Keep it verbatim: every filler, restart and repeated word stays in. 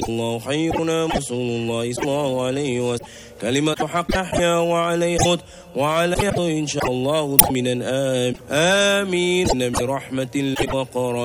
الله خيرنا رسول الله صلى الله عليه وسلم كلمة حق أحيا وعليه موت وعليه إن شاء الله من آمين آمين برحمة الله وقرآن